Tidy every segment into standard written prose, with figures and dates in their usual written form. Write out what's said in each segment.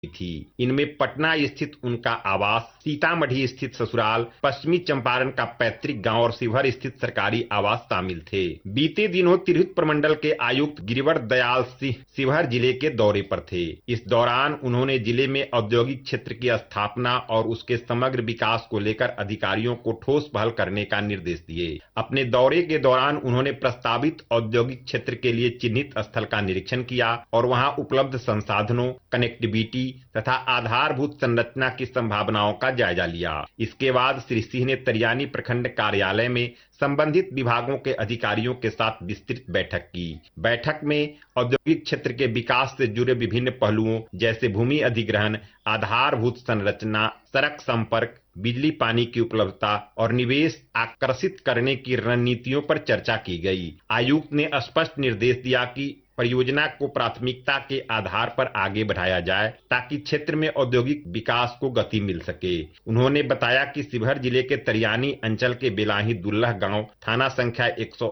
थी। इनमें पटना स्थित उनका आवास, सीतामढ़ी स्थित ससुराल, पश्चिमी चंपारण का पैतृक गांव और शिवहर स्थित सरकारी आवास शामिल थे। बीते दिनों तिरहुत प्रमंडल के आयुक्त गिरिवर दयाल सिंह शिवहर जिले के दौरे पर थे। इस दौरान उन्होंने जिले में औद्योगिक क्षेत्र की स्थापना और उसके समग्र विकास को लेकर अधिकारियों को ठोस पहल करने का निर्देश दिए। अपने दौरे के दौरान उन्होंने प्रस्तावित औद्योगिक क्षेत्र के लिए चिन्हित स्थल का निरीक्षण किया और वहां उपलब्ध संसाधनों, कनेक्टिविटी तथा आधारभूत संरचना की संभावनाओं का जायजा लिया। इसके बाद श्री सिंह ने तरियानी प्रखंड कार्यालय में संबंधित विभागों के अधिकारियों के साथ विस्तृत बैठक की। बैठक में औद्योगिक क्षेत्र के विकास से जुड़े विभिन्न पहलुओं जैसे भूमि अधिग्रहण, आधारभूत संरचना, सड़क संपर्क, बिजली पानी की उपलब्धता और निवेश आकर्षित करने की रणनीतियों पर चर्चा की गई। आयुक्त ने स्पष्ट निर्देश दिया कि परियोजना को प्राथमिकता के आधार पर आगे बढ़ाया जाए ताकि क्षेत्र में औद्योगिक विकास को गति मिल सके। उन्होंने बताया कि शिवहर जिले के तरियानी अंचल के बेलाही दुल्लह गांव थाना संख्या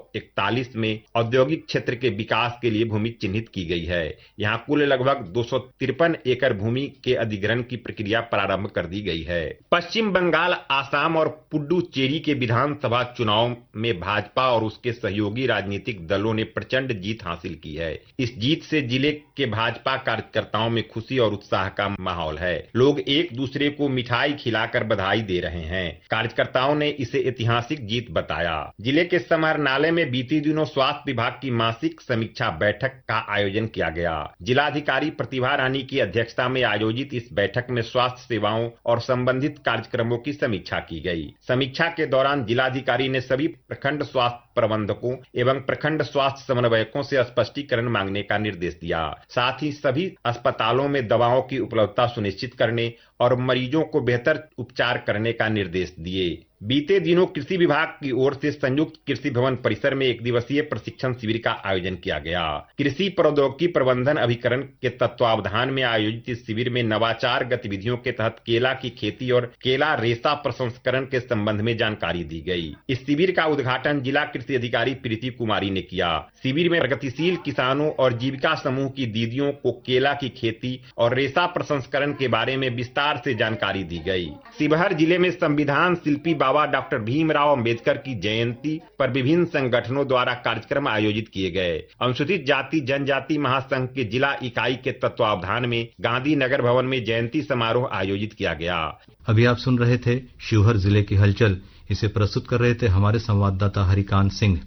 141 में औद्योगिक क्षेत्र के विकास के लिए भूमि चिन्हित की गई है। यहां कुल लगभग 253 एकड़ भूमि के अधिग्रहण की प्रक्रिया प्रारंभ कर दी गई है। पश्चिम बंगाल, आसाम और पुडुचेरी के विधानसभा चुनाव में भाजपा और उसके सहयोगी राजनीतिक दलों ने प्रचंड जीत हासिल की है। इस जीत से जिले के भाजपा कार्यकर्ताओं में खुशी और उत्साह का माहौल है। लोग एक दूसरे को मिठाई खिलाकर बधाई दे रहे हैं। कार्यकर्ताओं ने इसे ऐतिहासिक जीत बताया। जिले के समाहरणालय में बीते दिनों स्वास्थ्य विभाग की मासिक समीक्षा बैठक का आयोजन किया गया। जिलाधिकारी प्रतिभा रानी की अध्यक्षता में आयोजित इस बैठक में स्वास्थ्य सेवाओं और संबंधित कार्यक्रमों की समीक्षा की गई। समीक्षा के दौरान जिलाधिकारी ने सभी प्रखंड स्वास्थ्य प्रबंधकों एवं प्रखंड स्वास्थ्य समन्वयकों से स्पष्टीकरण मांगने का निर्देश दिया। साथ ही सभी अस्पतालों में दवाओं की उपलब्धता सुनिश्चित करने और मरीजों को बेहतर उपचार करने का निर्देश दिए। बीते दिनों कृषि विभाग की ओर से संयुक्त कृषि भवन परिसर में एक दिवसीय प्रशिक्षण शिविर का आयोजन किया गया। कृषि प्रौद्योगिकी प्रबंधन अभिकरण के तत्वावधान में आयोजित इस शिविर में नवाचार गतिविधियों के तहत केला की खेती और केला रेशा प्रसंस्करण के संबंध में जानकारी दी गई। इस शिविर का उद्घाटन जिला कृषि अधिकारी प्रीति कुमारी ने किया। शिविर में प्रगतिशील किसानों और जीविका समूह की दीदियों को केला की खेती और रेशा प्रसंस्करण के बारे में विस्तार से जानकारी दी गई। शिवहर जिले में संविधान शिल्पी बाबा डॉक्टर भीमराव अंबेडकर की जयंती पर विभिन्न संगठनों द्वारा कार्यक्रम आयोजित किए गए। अनुसूचित जाति जनजाति महासंघ के जिला इकाई के तत्वावधान में गांधी नगर भवन में जयंती समारोह आयोजित किया गया। अभी आप सुन रहे थे शिवहर जिले की हलचल। इसे प्रस्तुत कर रहे थे हमारे संवाददाता हरिकांत सिंह।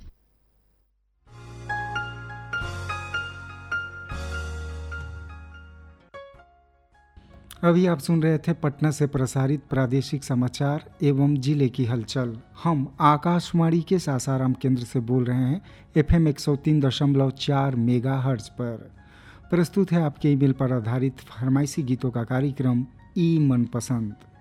अभी आप सुन रहे थे पटना से प्रसारित प्रादेशिक समाचार एवं जिले की हलचल। हम आकाशवाणी के सासाराम केंद्र से बोल रहे हैं FM 103.4 मेगाहर्ट्ज पर। प्रस्तुत है आपके ईमेल पर आधारित फरमाइशी गीतों का कार्यक्रम ई मनपसंद।